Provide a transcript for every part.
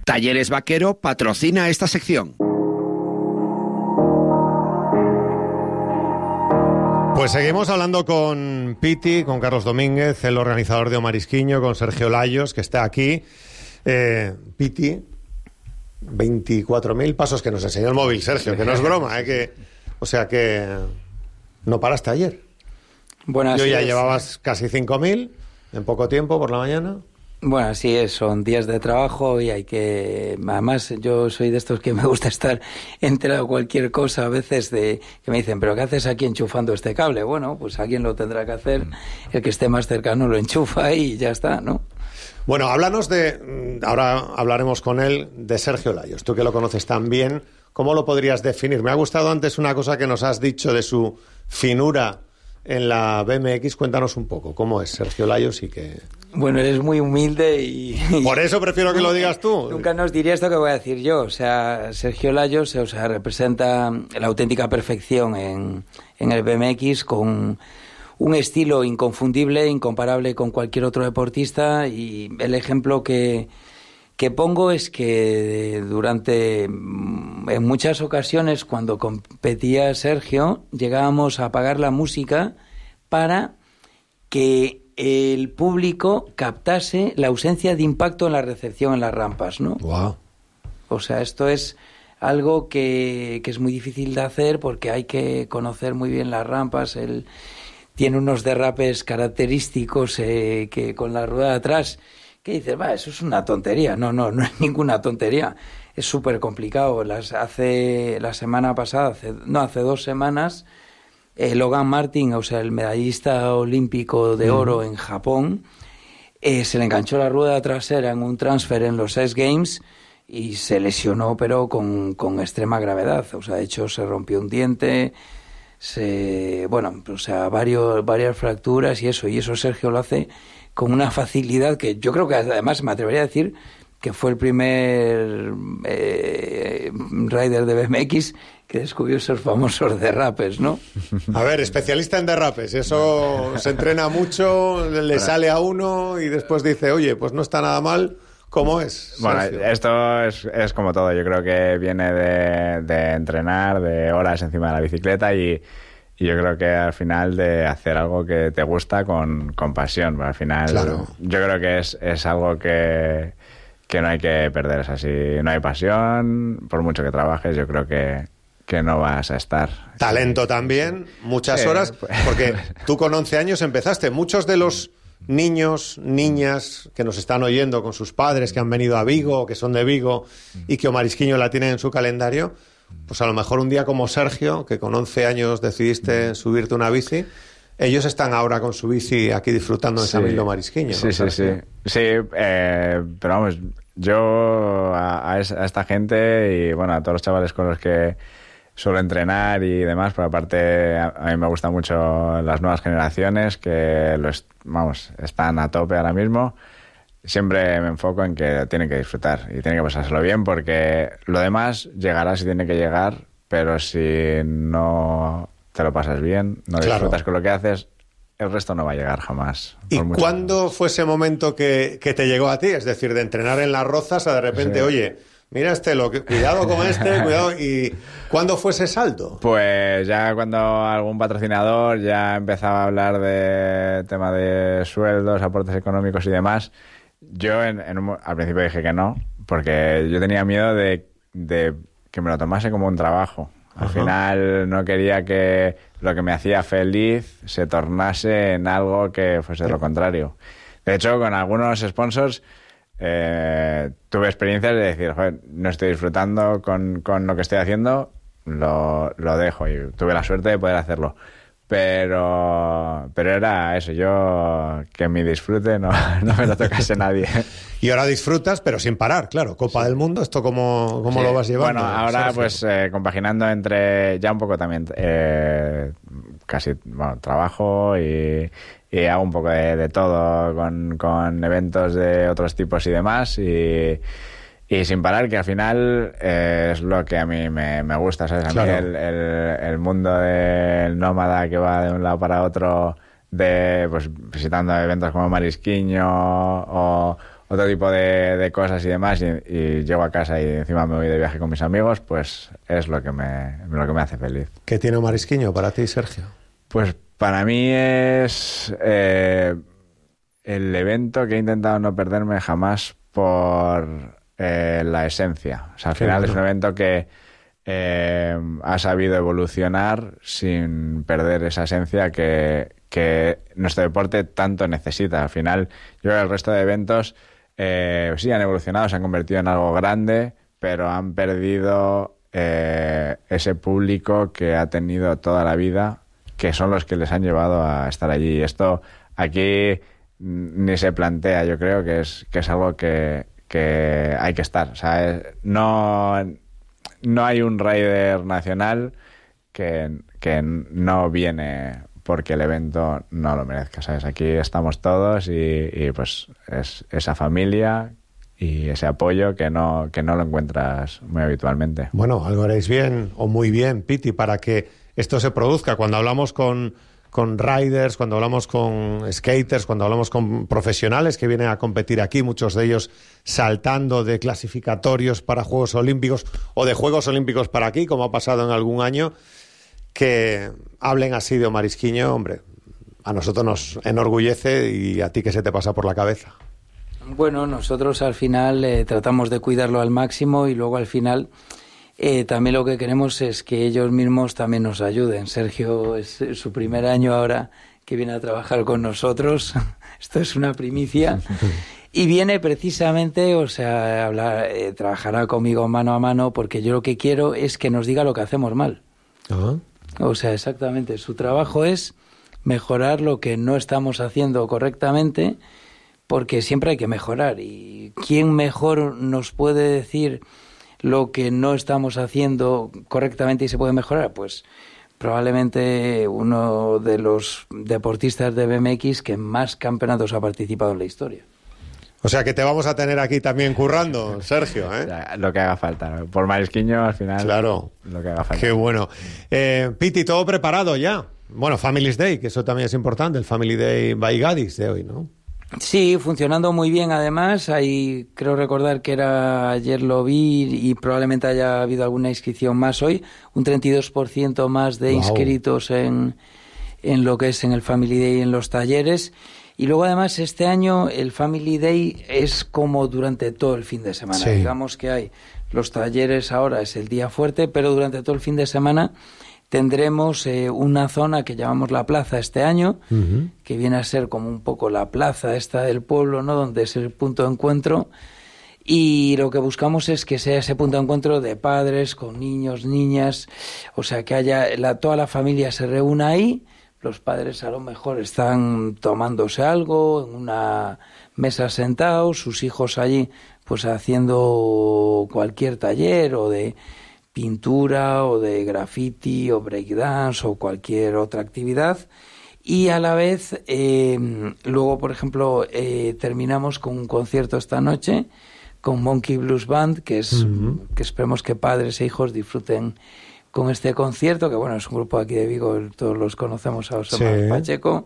Talleres Vaquero patrocina esta sección. Pues seguimos hablando con Piti, con Carlos Domínguez, el organizador de O Marisquiño, con Sergio Layos, que está aquí. Piti, 24.000 pasos que nos enseñó el móvil, Sergio, que no es broma, o sea que no paraste ayer. Bueno, yo ya llevabas casi 5.000 en poco tiempo por la mañana. Bueno, así es, son días de trabajo y hay que... Además, yo soy de estos que me gusta estar enterado de cualquier cosa, a veces que me dicen, ¿pero qué haces aquí enchufando este cable? Bueno, pues alguien lo tendrá que hacer, el que esté más cercano lo enchufa y ya está, ¿no? Bueno, háblanos ahora hablaremos con él, de Sergio Layos, tú que lo conoces tan bien, ¿cómo lo podrías definir? Me ha gustado antes una cosa que nos has dicho de su finura en la BMX, cuéntanos un poco, ¿cómo es Sergio Layos y qué...? Bueno, eres muy humilde y... Por eso prefiero que lo digas tú. Nunca nos diría esto que voy a decir yo. O sea, Sergio Layos, representa la auténtica perfección en el BMX, con un estilo inconfundible, incomparable con cualquier otro deportista, y el ejemplo que pongo es que en muchas ocasiones cuando competía Sergio llegábamos a apagar la música para que el público captase la ausencia de impacto en la recepción en las rampas, ¿no? Wow. O sea, esto es algo que es muy difícil de hacer porque hay que conocer muy bien las rampas. Él tiene unos derrapes característicos que con la rueda de atrás, que dices, eso es una tontería. No es ninguna tontería. Es súper complicado. Hace 2 semanas... Logan Martin, o sea, el medallista olímpico de oro en Japón, se le enganchó la rueda trasera en un transfer en los X Games y se lesionó, pero con extrema gravedad. O sea, de hecho, se rompió un diente, varias fracturas y eso Sergio lo hace con una facilidad que yo creo que además me atrevería a decir que fue el primer rider de BMX que descubrió esos famosos derrapes, ¿no? A ver, especialista en derrapes, eso se entrena mucho, le sale a uno y después dice, oye, pues no está nada mal. ¿Cómo es? Bueno, Sergio? Esto es como todo, yo creo que viene de entrenar, de horas encima de la bicicleta y yo creo que al final de hacer algo que te gusta con pasión, al final claro. Yo creo que es algo que no hay que perder. O sea, si no hay pasión, por mucho que trabajes, yo creo que no vas a estar. Talento también, muchas horas, porque tú con 11 años empezaste. Muchos de los niños, niñas que nos están oyendo con sus padres que han venido a Vigo o que son de Vigo y que O Marisquiño la tienen en su calendario, pues a lo mejor un día como Sergio, que con 11 años decidiste subirte una bici, ellos están ahora con su bici aquí disfrutando de San Miguel Marisquiño. Sí, ¿no? sí. Pero vamos, yo a esta gente y bueno, a todos los chavales con los que suelo entrenar y demás, por aparte a mí me gustan mucho las nuevas generaciones que están a tope ahora mismo. Siempre me enfoco en que tienen que disfrutar y tienen que pasárselo bien, porque lo demás llegará si tiene que llegar, pero si no te lo pasas bien, no disfrutas con lo que haces, el resto no va a llegar jamás. ¿Y cuándo fue ese momento que te llegó a ti? Es decir, de entrenar en las Rozas a de repente, sí. Oye, mira cuidado con cuidado. ¿Y cuándo fue ese salto? Pues ya cuando algún patrocinador ya empezaba a hablar de tema de sueldos, aportes económicos y demás, yo al principio dije que no, porque yo tenía miedo de que me lo tomase como un trabajo. Al final no quería que lo que me hacía feliz se tornase en algo que fuese lo contrario. De hecho, con algunos sponsors tuve experiencias de decir, joder, no estoy disfrutando con lo que estoy haciendo, lo dejo, y tuve la suerte de poder hacerlo. Pero era eso, yo que mi disfrute no me lo tocase nadie. Y ahora disfrutas, pero sin parar, claro. Copa del Mundo, ¿esto cómo sí. lo vas llevando? Bueno, ahora Sergio? pues compaginando entre ya un poco también casi trabajo y hago un poco de todo con eventos de otros tipos y demás y sin parar, que al final es lo que a mí me gusta, ¿sabes? A claro. mí el mundo del nómada que va de un lado para otro, pues visitando eventos como Marisquiño o otro tipo de cosas y demás, y llego a casa y encima me voy de viaje con mis amigos, pues es lo que me hace feliz. ¿Qué tiene un marisquiño para ti, Sergio? Pues para mí es el evento que he intentado no perderme jamás por la esencia. O sea, al final es un evento que ha sabido evolucionar sin perder esa esencia que nuestro deporte tanto necesita. Al final, yo creo que el resto de eventos sí han evolucionado, se han convertido en algo grande, pero han perdido ese público que ha tenido toda la vida, que son los que les han llevado a estar allí. Y esto aquí ni se plantea, yo creo que es algo que hay que estar. O sea, no hay un rider nacional que no viene porque el evento no lo merezca, ¿sabes? Aquí estamos todos y pues es esa familia y ese apoyo que no lo encuentras muy habitualmente. Bueno, algo haréis bien o muy bien, Piti, para que esto se produzca. Cuando hablamos con riders, cuando hablamos con skaters, cuando hablamos con profesionales que vienen a competir aquí, muchos de ellos saltando de clasificatorios para Juegos Olímpicos o de Juegos Olímpicos para aquí, como ha pasado en algún año, que hablen así de marisquiño, hombre, a nosotros nos enorgullece. ¿Y a ti qué se te pasa por la cabeza? Bueno, nosotros al final tratamos de cuidarlo al máximo y luego al final también lo que queremos es que ellos mismos también nos ayuden. Sergio es su primer año ahora que viene a trabajar con nosotros. Esto es una primicia. Y viene precisamente, o sea, trabajará conmigo mano a mano, porque yo lo que quiero es que nos diga lo que hacemos mal. Uh-huh. O sea, exactamente. Su trabajo es mejorar lo que no estamos haciendo correctamente, porque siempre hay que mejorar. ¿Y quién mejor nos puede decir lo que no estamos haciendo correctamente y se puede mejorar? Pues probablemente uno de los deportistas de BMX que más campeonatos ha participado en la historia. O sea que te vamos a tener aquí también currando, Sergio, ¿eh? O sea, lo que haga falta. Por marisquiño, al final, claro. Lo que haga falta. Qué bueno. Piti, todo preparado ya. Bueno, Family's Day, que eso también es importante, el Family Day by Gadis de hoy, ¿no? Sí, funcionando muy bien además. Ahí creo recordar que ayer lo vi y probablemente haya habido alguna inscripción más hoy. Un 32% más de inscritos en lo que es en el Family Day en los talleres. Y luego además este año el Family Day es como durante todo el fin de semana. Sí. Digamos que hay los talleres ahora, es el día fuerte, pero durante todo el fin de semana tendremos una zona que llamamos la plaza este año, uh-huh, que viene a ser como un poco la plaza esta del pueblo, ¿no? Donde es el punto de encuentro. Y lo que buscamos es que sea ese punto de encuentro de padres con niños, niñas, o sea, que haya toda la familia se reúna ahí. Los padres a lo mejor están tomándose algo en una mesa sentados, sus hijos allí pues haciendo cualquier taller o de pintura o de graffiti o breakdance o cualquier otra actividad. Y a la vez luego, por ejemplo, terminamos con un concierto esta noche con Monkey Blues Band, que es uh-huh, que esperemos que padres e hijos disfruten con este concierto, que bueno, es un grupo aquí de Vigo, todos los conocemos a José Pacheco,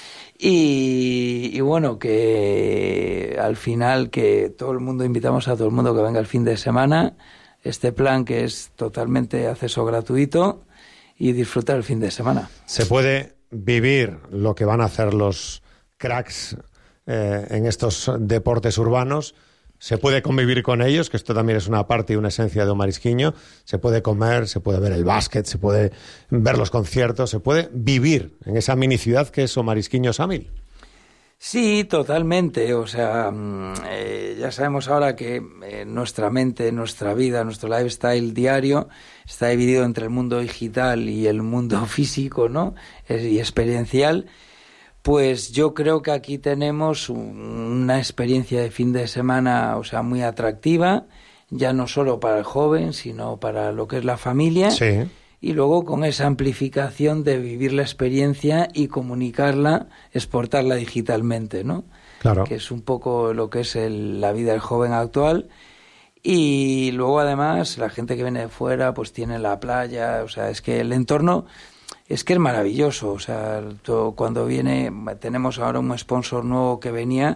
y bueno, que al final que todo el mundo, invitamos a todo el mundo que venga el fin de semana, este plan que es totalmente acceso gratuito y disfrutar el fin de semana. Se puede vivir lo que van a hacer los cracks en estos deportes urbanos. Se puede convivir con ellos, que esto también es una parte y una esencia de un marisquiño. Se puede comer, se puede ver el básquet, se puede ver los conciertos, se puede vivir en esa mini ciudad que es Marisquiño Samil. Sí, totalmente. O sea, ya sabemos ahora que nuestra mente, nuestra vida, nuestro lifestyle diario está dividido entre el mundo digital y el mundo físico, ¿no? Y experiencial. Pues yo creo que aquí tenemos una experiencia de fin de semana, o sea, muy atractiva, ya no solo para el joven, sino para lo que es la familia. Sí. Y luego con esa amplificación de vivir la experiencia y comunicarla, exportarla digitalmente, ¿no? Claro. Que es un poco lo que es la vida del joven actual. Y luego además la gente que viene de fuera pues tiene la playa, o sea, es que el entorno es que es maravilloso. O sea, cuando viene, tenemos ahora un sponsor nuevo que venía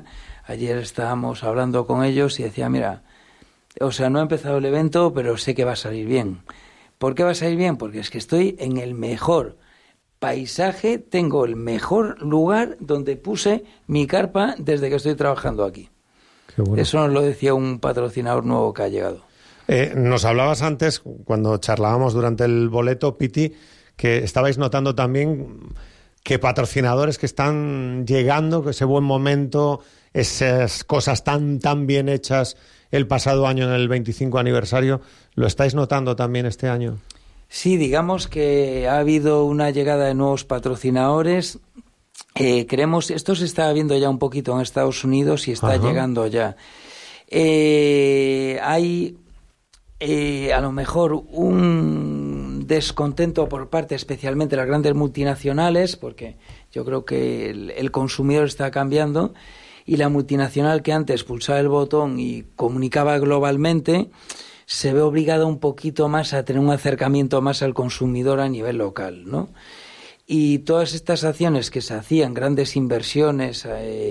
Ayer estábamos hablando con ellos y decía, mira, o sea, no ha empezado el evento, pero sé que va a salir bien. ¿Por qué va a salir bien? Porque es que estoy en el mejor paisaje, tengo el mejor lugar donde puse mi carpa desde que estoy trabajando aquí. Qué bueno. Eso nos lo decía un patrocinador nuevo que ha llegado. Nos hablabas antes, cuando charlábamos durante el boleto, Piti, que estabais notando también que patrocinadores que están llegando, que ese buen momento, esas cosas tan bien hechas el pasado año en el 25 aniversario, ¿lo estáis notando también este año? Sí, digamos que ha habido una llegada de nuevos patrocinadores. Creemos, esto se está viendo ya un poquito en Estados Unidos y está llegando ya. Hay a lo mejor un descontento por parte especialmente de las grandes multinacionales, porque yo creo que el consumidor está cambiando y la multinacional que antes pulsaba el botón y comunicaba globalmente se ve obligada un poquito más a tener un acercamiento más al consumidor a nivel local, ¿no? Y todas estas acciones que se hacían, grandes inversiones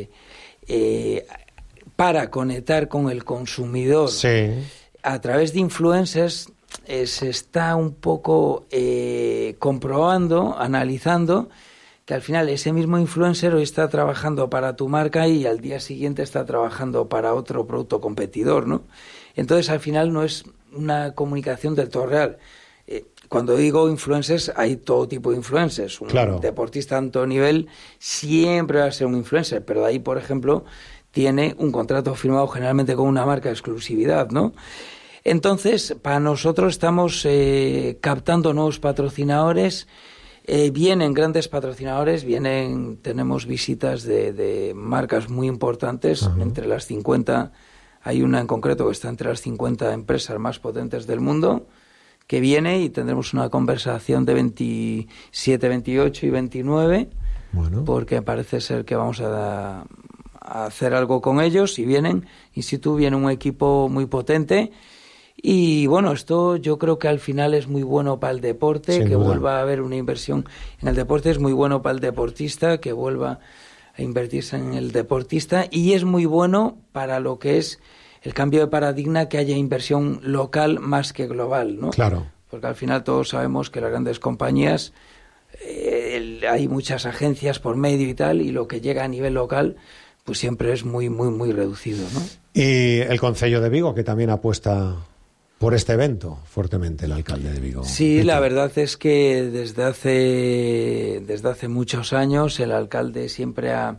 para conectar con el consumidor, sí, a través de influencers, se está un poco comprobando, analizando, que al final ese mismo influencer hoy está trabajando para tu marca y al día siguiente está trabajando para otro producto competidor, ¿no? Entonces, al final no es una comunicación del todo real. Cuando digo influencers, hay todo tipo de influencers. Un deportista de alto nivel siempre va a ser un influencer, pero de ahí, por ejemplo, tiene un contrato firmado generalmente con una marca de exclusividad, ¿no? Entonces, para nosotros estamos captando nuevos patrocinadores. Vienen grandes patrocinadores, tenemos visitas de marcas muy importantes, entre las 50, hay una en concreto que está entre las 50 empresas más potentes del mundo, que viene y tendremos una conversación de 27, 28 y 29, porque parece ser que vamos a hacer algo con ellos y vienen, in situ viene un equipo muy potente. Y bueno, esto yo creo que al final es muy bueno para el deporte, sin duda. Vuelva a haber una inversión en el deporte, es muy bueno para el deportista, que vuelva a invertirse en el deportista, y es muy bueno para lo que es el cambio de paradigma, que haya inversión local más que global, ¿no? Claro. Porque al final todos sabemos que las grandes compañías, hay muchas agencias por medio y tal, y lo que llega a nivel local pues siempre es muy, muy, muy reducido, ¿no? Y el Concello de Vigo, que también apuesta por este evento fuertemente, el alcalde de Vigo. Sí, Peter. La verdad es que desde hace muchos años el alcalde siempre ha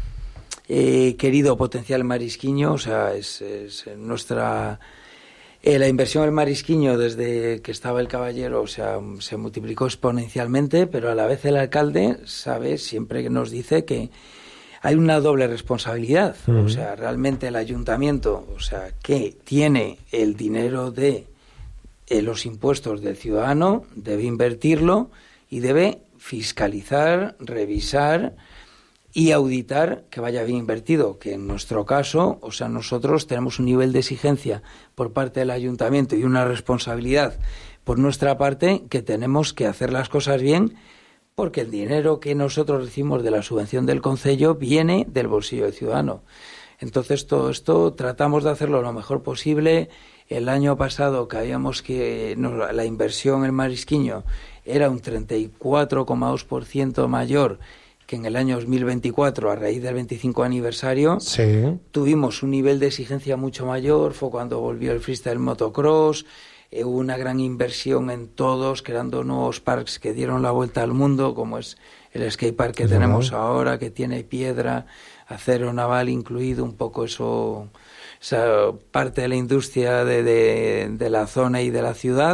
querido potenciar el marisquiño, o sea, es nuestra... la inversión del marisquiño desde que estaba el caballero, o sea, se multiplicó exponencialmente, pero a la vez el alcalde sabe, siempre que nos dice que hay una doble responsabilidad. O sea, realmente el ayuntamiento, o sea, que tiene el dinero de los impuestos del ciudadano, debe invertirlo y debe fiscalizar, revisar y auditar que vaya bien invertido, que en nuestro caso, o sea, nosotros tenemos un nivel de exigencia por parte del ayuntamiento y una responsabilidad por nuestra parte, que tenemos que hacer las cosas bien, porque el dinero que nosotros recibimos de la subvención del concello viene del bolsillo del ciudadano. Entonces, todo esto tratamos de hacerlo lo mejor posible. El año pasado la inversión en Marisquiño era un 34,2% mayor que en el año 2024, a raíz del 25 aniversario. Sí. Tuvimos un nivel de exigencia mucho mayor, fue cuando volvió el freestyle motocross. Hubo una gran inversión en todos, creando nuevos parques que dieron la vuelta al mundo, como es el skatepark que tenemos ahora, que tiene piedra, acero naval incluido, un poco esa parte de la industria de la zona y de la ciudad.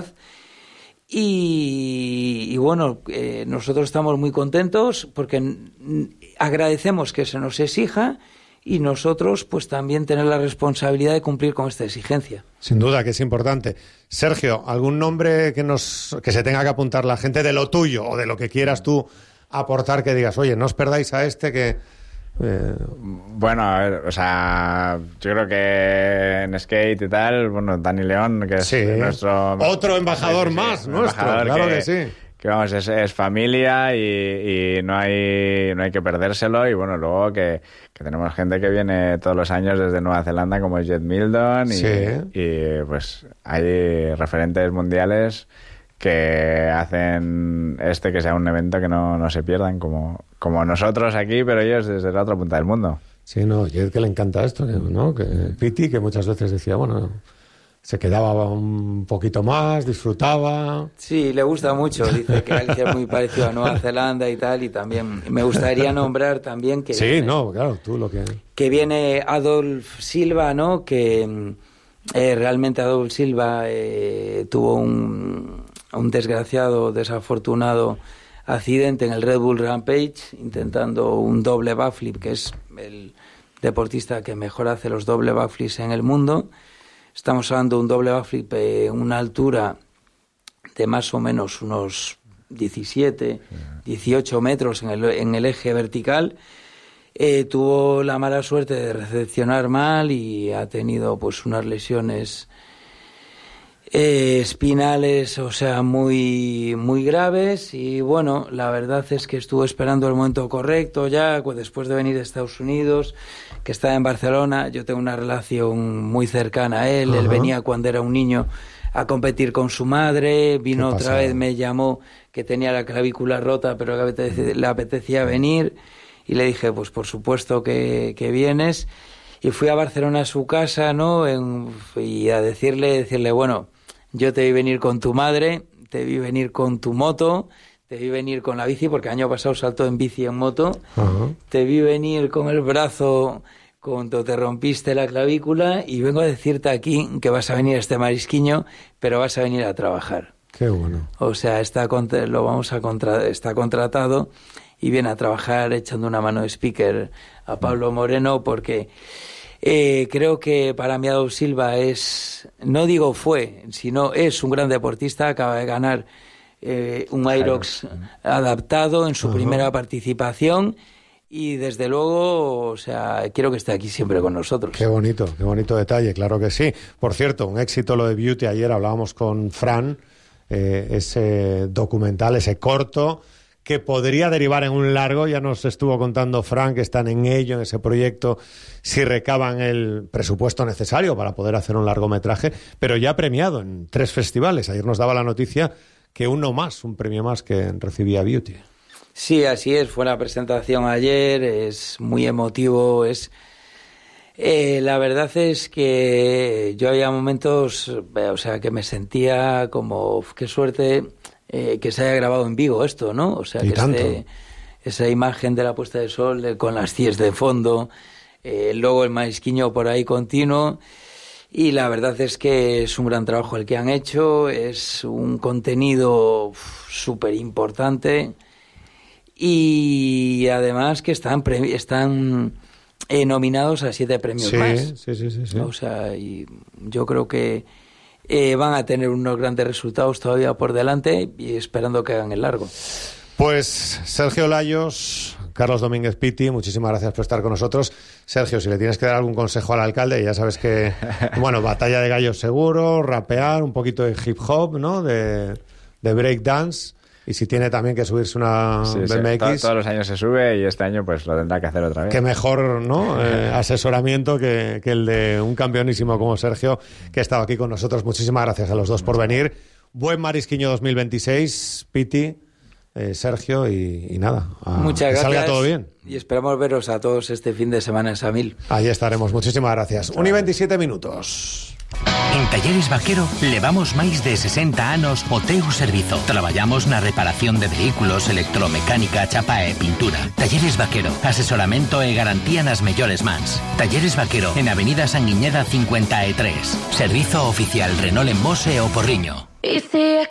Y bueno, nosotros estamos muy contentos porque agradecemos que se nos exija, y nosotros pues también tener la responsabilidad de cumplir con esta exigencia. Sin duda que es importante. Sergio, ¿algún nombre que se tenga que apuntar la gente de lo tuyo o de lo que quieras tú aportar, que digas, oye, no os perdáis a este que... Bueno, a ver, o sea, yo creo que en skate y tal, bueno, Dani León, que es nuestro... Otro embajador más nuestro, claro que sí. vamos, es familia y no hay que perdérselo. Y bueno, luego que tenemos gente que viene todos los años desde Nueva Zelanda, como Jet Mildon, y pues hay referentes mundiales que hacen que sea un evento que no se pierdan, como nosotros aquí, pero ellos desde la otra punta del mundo. Sí, no, Jet que le encanta esto, ¿no? Que Piti, que muchas veces decía, bueno, se quedaba un poquito más, disfrutaba. Sí, le gusta mucho, dice que Galicia es muy parecido a Nueva Zelanda y tal, y también me gustaría nombrar también que... Sí, no, claro, tú lo que... Que viene Adolf Silva, ¿no? Que realmente Adolf Silva tuvo un desgraciado, desafortunado accidente en el Red Bull Rampage, intentando un doble backflip, que es el deportista que mejor hace los doble backflips en el mundo. Estamos hablando de un doble backflip en una altura de más o menos unos 17, 18 metros en el eje vertical. Tuvo la mala suerte de recepcionar mal y ha tenido pues unas lesiones espinales, o sea, muy muy graves. Y bueno, la verdad es que estuvo esperando el momento correcto ya, pues después de venir de Estados Unidos, que estaba en Barcelona. Yo tengo una relación muy cercana a él. Él venía cuando era un niño a competir con su madre, vino otra vez, me llamó que tenía la clavícula rota, pero le apetecía venir, y le dije, pues por supuesto que vienes. Y fui a Barcelona a su casa, ¿no? Y a decirle, bueno, yo te vi venir con tu madre, te vi venir con tu moto, te vi venir con la bici, porque el año pasado saltó en bici y en moto, te vi venir con el brazo cuando te rompiste la clavícula, y vengo a decirte aquí que vas a venir a este Marisquiño, pero vas a venir a trabajar. Qué bueno. O sea, está contratado y viene a trabajar echando una mano de speaker a Pablo Moreno, porque... creo que para mí Adolf Silva no digo fue, sino es un gran deportista. Acaba de ganar un Irox adaptado en su primera participación, y desde luego, o sea, quiero que esté aquí siempre con nosotros. Qué bonito detalle, claro que sí. Por cierto, un éxito lo de Beauty. Ayer hablábamos con Fran, ese documental, ese corto, que podría derivar en un largo. Ya nos estuvo contando Fran que están en ello, en ese proyecto, si recaban el presupuesto necesario para poder hacer un largometraje, pero ya premiado en 3 festivales. Ayer nos daba la noticia que un premio más que recibía Beauty. Sí, así es, fue la presentación ayer, es muy emotivo, la verdad es que yo había momentos, o sea, que me sentía como, qué suerte... que se haya grabado en Vigo esto, ¿no? O sea, que esa imagen de la puesta de sol con las CIES de fondo, luego el Marisquiño por ahí continuo, y la verdad es que es un gran trabajo el que han hecho, es un contenido súper importante, y además que están nominados a 7 premios más. Sí. O sea, y yo creo que van a tener unos grandes resultados todavía por delante, y esperando que hagan el largo. Pues Sergio Layos, Carlos Domínguez Piti, muchísimas gracias por estar con nosotros. Sergio, si le tienes que dar algún consejo al alcalde, ya sabes que, bueno, batalla de gallos seguro, rapear, un poquito de hip hop, ¿no? De breakdance. Y si tiene también que subirse una BMX... Todos los años se sube, y este año pues lo tendrá que hacer otra vez. Qué mejor, ¿no? Asesoramiento que el de un campeonísimo como Sergio, que ha estado aquí con nosotros. Muchísimas gracias a los dos por venir. Buen Marisquiño 2026, Piti, Sergio, y nada. Muchas gracias. Que salga todo bien. Y esperamos veros a todos este fin de semana en Samil. Ahí estaremos. Muchísimas gracias. 1:27 minutos. En Talleres Vaquero levamos máis de 60 anos o teu servizo. Traballamos na reparación de vehículos, electromecánica, chapa e pintura. Talleres Vaquero, asesoramento e garantía nas mellores mans. Talleres Vaquero, en Avenida Sanguiñeda 53. Servizo oficial Renault en Mos e O Porriño.